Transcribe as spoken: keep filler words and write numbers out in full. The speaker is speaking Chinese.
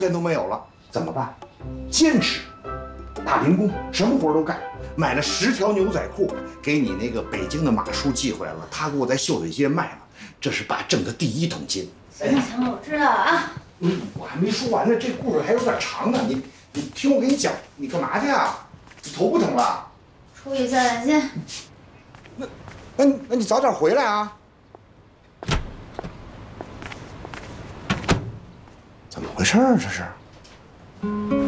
钱都没有了，怎么办？坚持，打零工，什么活都干。买了十条牛仔裤，给你那个北京的马叔寄回来了，他给我在秀水街卖了，这是爸挣的第一桶金。 行了行了，我知道了啊。 嗯，我还没说完呢，这故事还有点长呢。你你听我给你讲，你干嘛去啊？你头不疼了？ 出去散散心。 那那你那你早点回来啊。怎么回事啊？这是。